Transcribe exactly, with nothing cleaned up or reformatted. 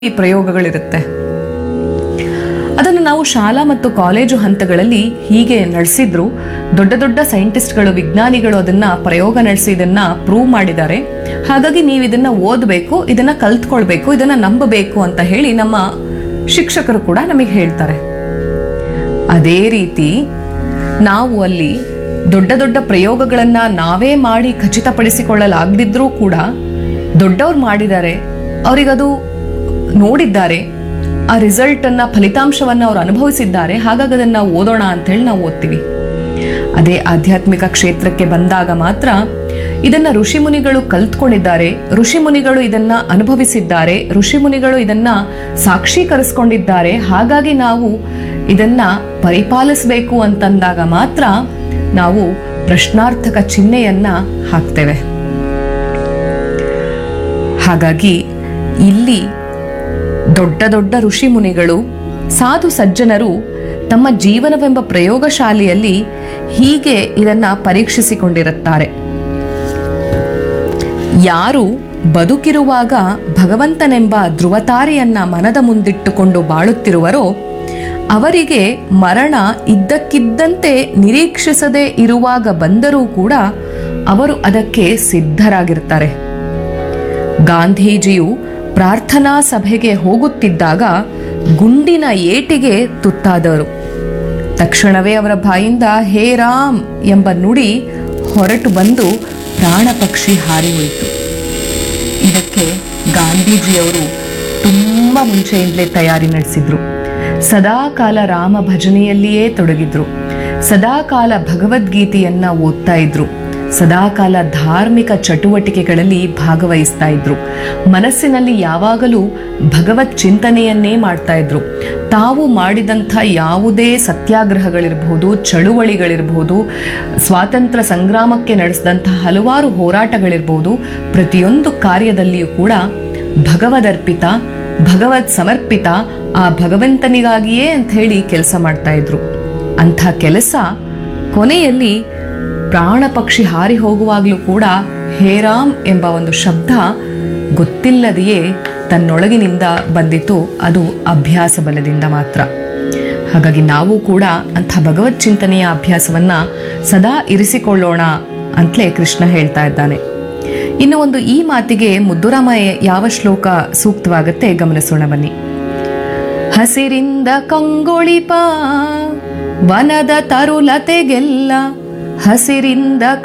ಈ ಪ್ರಯೋಗಗಳಿರುತ್ತೆ. ಅದನ್ನು ನಾವು ಶಾಲಾ ಮತ್ತು ಕಾಲೇಜು ಹಂತಗಳಲ್ಲಿ ಹೀಗೆ ನಡೆಸಿದ್ರು. ದೊಡ್ಡ ದೊಡ್ಡ ಸೈಂಟಿಸ್ಟ್ಗಳು, ವಿಜ್ಞಾನಿಗಳು ಅದನ್ನ ಪ್ರಯೋಗ ನಡೆಸಿ ಇದನ್ನ ಪ್ರೂವ್ ಮಾಡಿದ್ದಾರೆ. ಹಾಗಾಗಿ ನೀವು ಇದನ್ನ ಓದಬೇಕು, ಇದನ್ನ ಕಲ್ತ್ಕೊಳ್ಬೇಕು, ಇದನ್ನ ನಂಬಬೇಕು ಅಂತ ಹೇಳಿ ನಮ್ಮ ಶಿಕ್ಷಕರು ಕೂಡ ನಮಗೆ ಹೇಳ್ತಾರೆ. ಅದೇ ರೀತಿ ನಾವು ಅಲ್ಲಿ ದೊಡ್ಡ ದೊಡ್ಡ ಪ್ರಯೋಗಗಳನ್ನ ನಾವೇ ಮಾಡಿ ಖಚಿತಪಡಿಸಿಕೊಳ್ಳಲಾಗದಿದ್ರೂ ಕೂಡ ದೊಡ್ಡವ್ರು ಮಾಡಿದ್ದಾರೆ, ಅವರಿಗದು ನೋಡಿದ್ದಾರೆ, ಆ ರಿಸಲ್ಟ್ ಅನ್ನ, ಫಲಿತಾಂಶವನ್ನ ಅವರು ಅನುಭವಿಸಿದ್ದಾರೆ, ಹಾಗಾಗಿ ಅದನ್ನ ನಾವು ಓದೋಣ ಅಂತ ಹೇಳಿ ನಾವು ಓದ್ತೀವಿ. ಅದೇ ಆಧ್ಯಾತ್ಮಿಕ ಕ್ಷೇತ್ರಕ್ಕೆ ಬಂದಾಗ ಮಾತ್ರ ಇದನ್ನ ಋಷಿಮುನಿಗಳು ಕಲ್ತ್ಕೊಂಡಿದ್ದಾರೆ, ಋಷಿಮುನಿಗಳು ಇದನ್ನ ಅನುಭವಿಸಿದ್ದಾರೆ, ಋಷಿಮುನಿಗಳು ಇದನ್ನ ಸಾಕ್ಷೀಕರಿಸಿಕೊಂಡಿದ್ದಾರೆ, ಹಾಗಾಗಿ ನಾವು ಇದನ್ನ ಪರಿಪಾಲಿಸಬೇಕು ಅಂತಂದಾಗ ಮಾತ್ರ ನಾವು ಪ್ರಶ್ನಾರ್ಥಕ ಚಿಹ್ನೆಯನ್ನ ಹಾಕ್ತೇವೆ. ಹಾಗಾಗಿ ಇಲ್ಲಿ ದೊಡ್ಡ ದೊಡ್ಡ ಋಷಿ ಮುನಿಗಳು, ಸಾಧು ಸಜ್ಜನರು ತಮ್ಮ ಜೀವನವೆಂಬ ಪ್ರಯೋಗಶಾಲೆಯಲ್ಲಿ ಹೀಗೆ ಇದನ್ನ ಪರೀಕ್ಷಿಸಿಕೊಂಡಿರುತ್ತಾರೆ. ಯಾರು ಬದುಕಿರುವಾಗ ಭಗವಂತನೆಂಬ ಧ್ರುವತಾರೆಯನ್ನ ಮನದ ಮುಂದಿಟ್ಟುಕೊಂಡು ಬಾಳುತ್ತಿರುವರೋ ಅವರಿಗೆ ಮರಣ ಇದ್ದಕ್ಕಿದ್ದಂತೆ ನಿರೀಕ್ಷಿಸದೇ ಇರುವಾಗ ಬಂದರೂ ಕೂಡ ಅವರು ಅದಕ್ಕೆ ಸಿದ್ಧರಾಗಿರ್ತಾರೆ. ಗಾಂಧೀಜಿಯು ಪ್ರಾರ್ಥನಾ ಸಭೆಗೆ ಹೋಗುತ್ತಿದ್ದಾಗ ಗುಂಡಿನ ಏಟಿಗೆ ತುತ್ತಾದರು. ತಕ್ಷಣವೇ ಅವರ ಬಾಯಿಂದ ಹೇ ರಾಮ್ ಎಂಬ ನುಡಿ ಹೊರಟು ಬಂದು ಪ್ರಾಣ ಪಕ್ಷಿ ಹಾರಿ ಹೋಯಿತು. ಇದಕ್ಕೆ ಗಾಂಧೀಜಿಯವರು ತುಂಬ ಮುಂಚೆಯಿಂದಲೇ ತಯಾರಿ ನಡೆಸಿದ್ರು. ಸದಾಕಾಲ ರಾಮ ಭಜನೆಯಲ್ಲಿಯೇ ತೊಡಗಿದ್ರು, ಸದಾಕಾಲ ಭಗವದ್ಗೀತೆಯನ್ನ ಓದ್ತಾ ಇದ್ರು, ಸದಾಕಾಲ ಧಾರ್ಮಿಕ ಚಟುವಟಿಕೆಗಳಲ್ಲಿ ಭಾಗವಹಿಸ್ತಾ ಇದ್ರು, ಮನಸ್ಸಿನಲ್ಲಿ ಯಾವಾಗಲೂ ಭಗವತ್ ಚಿಂತನೆಯನ್ನೇ ಮಾಡ್ತಾ ಇದ್ರು. ತಾವು ಮಾಡಿದಂಥ ಯಾವುದೇ ಸತ್ಯಾಗ್ರಹಗಳಿರಬಹುದು, ಚಳುವಳಿಗಳಿರಬಹುದು, ಸ್ವಾತಂತ್ರ್ಯ ಸಂಗ್ರಾಮಕ್ಕೆ ನಡೆಸಿದಂಥ ಹಲವಾರು ಹೋರಾಟಗಳಿರಬಹುದು, ಪ್ರತಿಯೊಂದು ಕಾರ್ಯದಲ್ಲಿಯೂ ಕೂಡ ಭಗವದರ್ಪಿತ, ಭಗವತ್ ಸಮರ್ಪಿತ, ಆ ಭಗವಂತನಿಗಾಗಿಯೇ ಅಂತ ಹೇಳಿ ಕೆಲಸ ಮಾಡ್ತಾ ಇದ್ರು. ಅಂಥ ಕೆಲಸ ಕೊನೆಯಲ್ಲಿ ಪ್ರಾಣ ಪಕ್ಷಿ ಹಾರಿ ಹೋಗುವಾಗಲೂ ಕೂಡ ಹೇ ರಾಮ್ ಎಂಬ ಒಂದು ಶಬ್ದ ಗೊತ್ತಿಲ್ಲದೆಯೇ ತನ್ನೊಳಗಿನಿಂದ ಬಂದಿತು. ಅದು ಅಭ್ಯಾಸ ಬಲದಿಂದ ಮಾತ್ರ. ಹಾಗಾಗಿ ನಾವು ಕೂಡ ಅಂಥ ಭಗವತ್ ಚಿಂತನೆಯ ಅಭ್ಯಾಸವನ್ನ ಸದಾ ಇರಿಸಿಕೊಳ್ಳೋಣ ಅಂತಲೇ ಕೃಷ್ಣ ಹೇಳ್ತಾ ಇದ್ದಾನೆ. ಇನ್ನು ಒಂದು ಈ ಮಾತಿಗೆ ಮುದ್ದುರಾಮ ಯಾವ ಶ್ಲೋಕ ಸೂಕ್ತವಾಗತ್ತೆ ಗಮನಿಸೋಣ ಬನ್ನಿ. ಹಸಿರಿಂದ ಕಂಗೊಳಿಪ ವನದ ತರುಲತೆಗೆಲ್ಲ, ಹಸಿರಿಂದ